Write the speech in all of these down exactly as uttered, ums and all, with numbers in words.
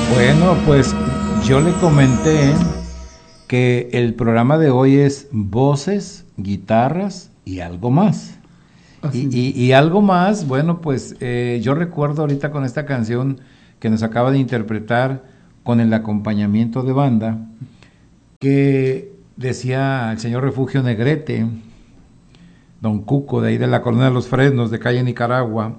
Bueno, pues yo le comenté que el programa de hoy es voces, guitarras y algo más. Y, y, y algo más, bueno, pues eh, yo recuerdo ahorita con esta canción que nos acaba de interpretar con el acompañamiento de banda, que decía el señor Refugio Negrete, don Cuco, de ahí de la Colonia de los Fresnos, de calle Nicaragua,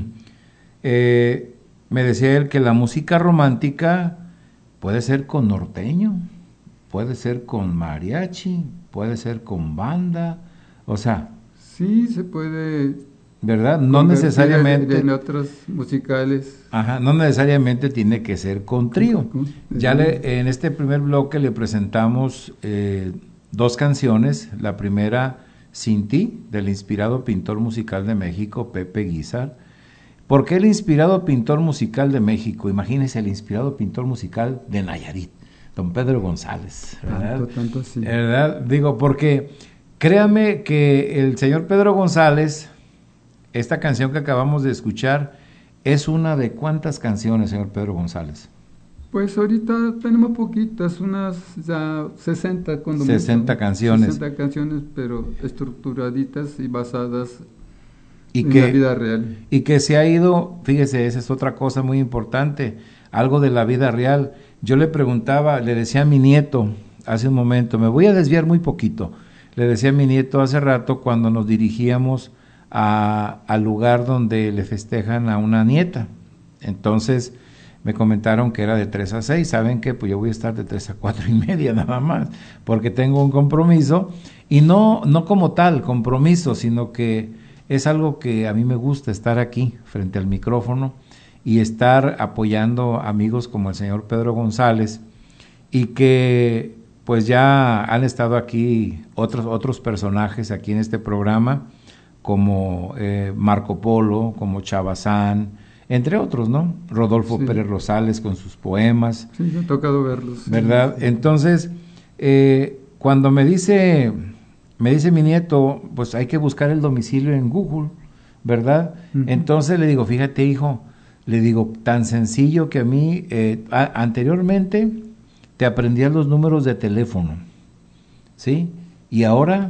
eh, me decía él que la música romántica puede ser con norteño, puede ser con mariachi, puede ser con banda, o sea... Sí, se puede... ¿Verdad? No necesariamente... En otros musicales. Ajá, no necesariamente tiene que ser con trío. Ya le, en este primer bloque le presentamos eh, dos canciones. La primera, Sin ti, del inspirado pintor musical de México, Pepe Guízar. ¿Por qué el inspirado pintor musical de México? Imagínense el inspirado pintor musical de Nayarit, don Pedro González. ¿Verdad? Tanto, tanto sí. ¿Verdad? Digo, porque créame que el señor Pedro González, esta canción que acabamos de escuchar, es una de ¿cuántas canciones, señor Pedro González? Pues ahorita tenemos poquitas, unas ya sesenta cuando sesenta mucho. canciones. sesenta canciones, pero estructuraditas y basadas y en que, la vida real. Y que se ha ido, fíjese, esa es otra cosa muy importante, algo de la vida real. Yo le preguntaba, le decía a mi nieto hace un momento, me voy a desviar muy poquito, le decía a mi nieto hace rato cuando nos dirigíamos a, al lugar donde le festejan a una nieta. Entonces me comentaron que era de tres a seis, ¿saben qué? Pues yo voy a estar de tres a cuatro y media nada más, porque tengo un compromiso, y no, no como tal compromiso, sino que es algo que a mí me gusta, estar aquí frente al micrófono y estar apoyando amigos como el señor Pedro González, y que pues ya han estado aquí otros, otros personajes aquí en este programa, como eh, Marco Polo, como Chavazán, entre otros, ¿no? Rodolfo sí. Pérez Rosales con sus poemas. Sí, me ha tocado verlos. ¿Verdad? Sí. Entonces, eh, cuando me dice, me dice mi nieto, pues hay que buscar el domicilio en Google, ¿verdad? Uh-huh. Entonces le digo, fíjate, hijo, le digo, tan sencillo que a mí, eh, a, anteriormente te aprendías los números de teléfono, ¿sí? Y ahora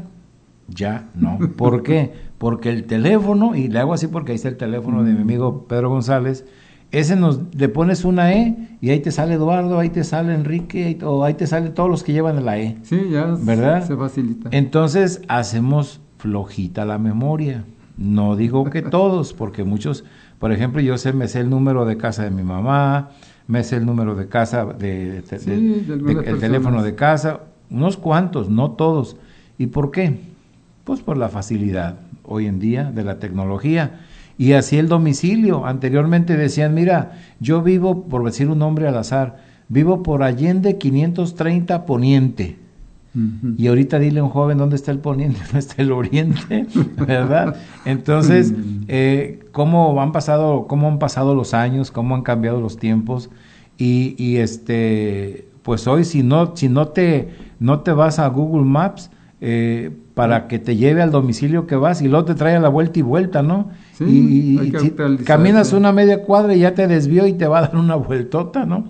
ya no. ¿Por qué? Porque el teléfono, y le hago así porque ahí está el teléfono mm. de mi amigo Pedro González, ese nos, le pones una E y ahí te sale Eduardo, ahí te sale Enrique, o ahí te salen todos los que llevan la E. Sí, ya ¿verdad? Se facilita. Entonces hacemos flojita la memoria. No digo que todos, porque muchos, por ejemplo, yo sé, me sé el número de casa de mi mamá, me sé el número de casa, de, de, sí, de, de, de el teléfono de casa, unos cuantos, no todos. ¿Y por qué? Pues por la facilidad hoy en día de la tecnología. Y así el domicilio. Anteriormente decían, mira, yo vivo, por decir un nombre al azar, vivo por Allende quinientos treinta Poniente. Uh-huh. Y ahorita dile a un joven dónde está el Poniente, dónde está el Oriente, ¿verdad? Entonces, eh, ¿cómo han pasado, cómo han pasado los años, cómo han cambiado los tiempos? Y, y este, pues hoy si no, si no te, no te vas a Google Maps, eh, para que te lleve al domicilio que vas y luego te trae a la vuelta y vuelta, ¿no? Sí, y hay que si caminas una media cuadra y ya te desvió y te va a dar una vueltota, ¿no?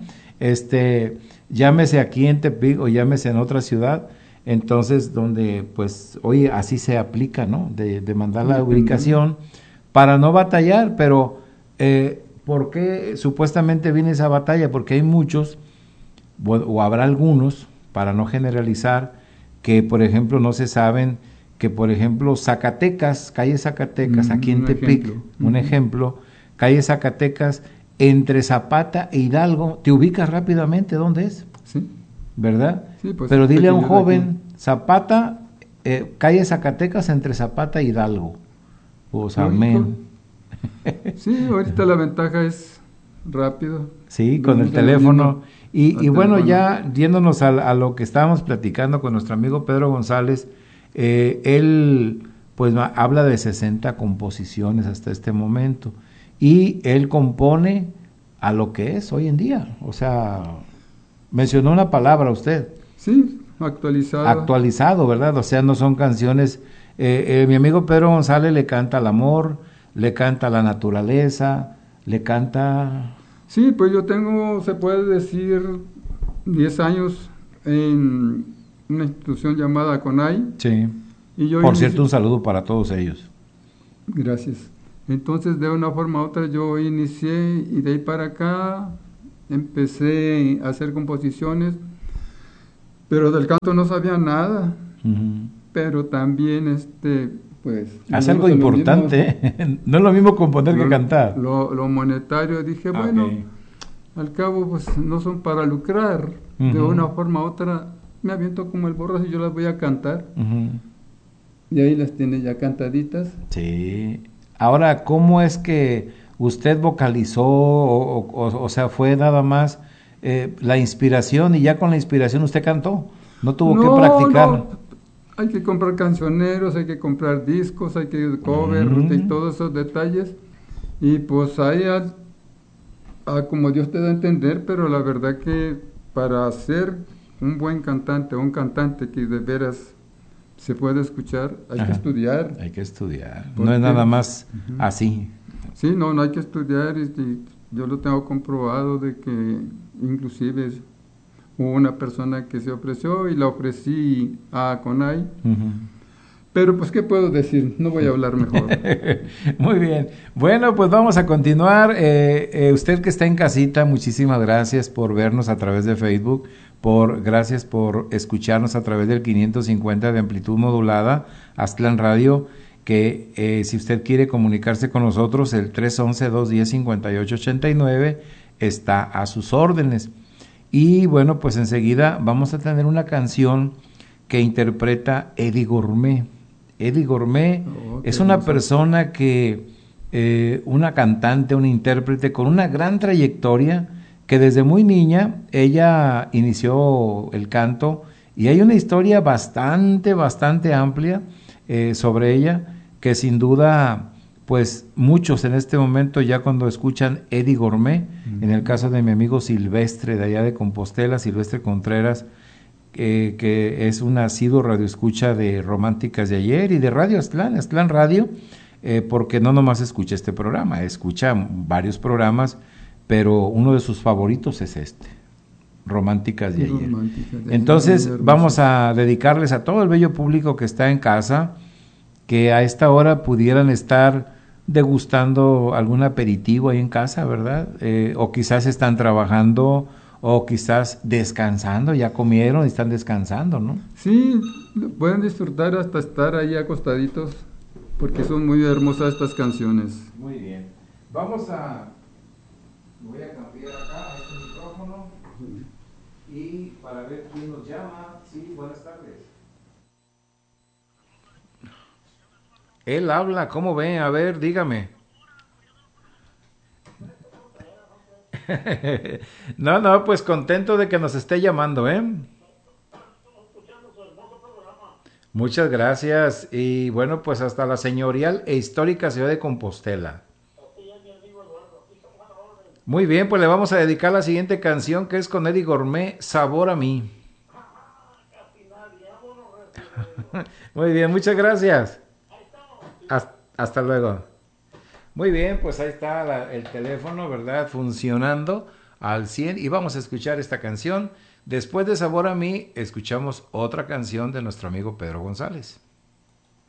Este, llámese aquí en Tepic o llámese en otra ciudad, entonces donde pues hoy así se aplica, ¿no? De, de mandar la ubicación para no batallar, pero eh, ¿por qué supuestamente viene esa batalla? Porque hay muchos, o, o habrá algunos, para no generalizar, que por ejemplo no se saben que por ejemplo Zacatecas, calle Zacatecas, mm, aquí en Tepic, ejemplo. un uh-huh. ejemplo, calle Zacatecas, entre Zapata e Hidalgo, te ubicas rápidamente dónde es, sí. ¿verdad? Sí, pues pero dile a un joven, Zapata, eh, calle Zacatecas entre Zapata e Hidalgo, pues amén. Sí, ahorita la ventaja es rápido. Sí, con el teléfono. Y, y bueno, ya yéndonos a, a lo que estábamos platicando con nuestro amigo Pedro González, eh, él pues habla de sesenta composiciones hasta este momento, y él compone a lo que es hoy en día, o sea, mencionó una palabra usted. Sí, actualizado. Actualizado, ¿verdad? O sea, no son canciones, eh, eh, mi amigo Pedro González le canta al amor, le canta a la naturaleza, le canta Sí, pues yo tengo, se puede decir, diez años en una institución llamada CONAI. Sí. Y yo Por inici- cierto, un saludo para todos ellos. Gracias. Entonces, de una forma u otra, yo inicié y de ahí para acá empecé a hacer composiciones, pero del canto no sabía nada. Uh-huh. Pero también, este, pues... Haz me algo gusta lo importante, mismo, ¿eh? No es lo mismo componer que lo, cantar. lo, lo monetario, dije, Ah, bueno, ok. al cabo, pues no son para lucrar. De Ujú. una forma u otra, me aviento como el borracho y yo las voy a cantar. Ujú. Y ahí las tiene ya cantaditas. Sí. Ahora, ¿cómo es que usted vocalizó o, o, o sea, fue nada más eh, la inspiración y ya con la inspiración usted cantó? ¿No tuvo que No, practicar? no, hay que comprar cancioneros, hay que comprar discos, hay que cover Mm. y todos esos detalles. Y pues ahí, a, a como Dios te da a entender, pero la verdad que para ser un buen cantante, un cantante que de veras se puede escuchar, hay Ajá. que estudiar. Hay que estudiar. ¿Por No es qué? nada más Ujú. así. Sí, no, no hay que estudiar. Y, y yo lo tengo comprobado de que inclusive hubo una persona que se ofreció y la ofrecí a CONAI. Ujú. Pero pues, ¿qué puedo decir? No voy a hablar mejor. Muy bien. Bueno, pues vamos a continuar. Eh, eh, usted que está en casita, muchísimas gracias por vernos a través de Facebook, por gracias por escucharnos a través del quinientos cincuenta de amplitud modulada, Aztlán Radio, que eh, si usted quiere comunicarse con nosotros, el tres once, dos diez, cincuenta y ocho ochenta y nueve está a sus órdenes. Y bueno, pues enseguida vamos a tener una canción que interpreta Eddie Gourmet. Eddie Gourmet Oh, es qué una hermoso. persona que, eh, una cantante, una intérprete con una gran trayectoria, que desde muy niña ella inició el canto y hay una historia bastante, bastante amplia eh, sobre ella, que sin duda, pues muchos en este momento ya cuando escuchan Eddie Gourmet, uh-huh. En el caso de mi amigo Silvestre de allá de Compostela, Silvestre Contreras, Eh, que es un asiduo radioescucha de Románticas de Ayer y de Radio Aztlán, Aztlán Radio, eh, porque no nomás escucha este programa, escucha varios programas, pero uno de sus favoritos es este, Románticas de Ayer. Romántica de Entonces ayer, vamos a dedicarles a todo el bello público que está en casa, que a esta hora pudieran estar degustando algún aperitivo ahí en casa, ¿verdad? Eh, o quizás están trabajando o quizás descansando, ya comieron y están descansando, ¿no? Sí, pueden disfrutar hasta estar ahí acostaditos, porque son muy hermosas estas canciones. Muy bien. Vamos a... Voy a cambiar acá este micrófono y para ver quién nos llama. Sí, buenas tardes. Él habla, ¿cómo ven? A ver, dígame. No, no, pues contento de que nos esté llamando, ¿eh? Muchas gracias y bueno, pues hasta la señorial e histórica ciudad de Compostela. Muy bien, pues le vamos a dedicar la siguiente canción que es con Eddie Gourmet, Sabor a mí. Muy bien, muchas gracias. Hasta, hasta luego. Muy bien, pues ahí está la, el teléfono, ¿verdad? Funcionando al cien y vamos a escuchar esta canción. Después de Sabor a mí, escuchamos otra canción de nuestro amigo Pedro González.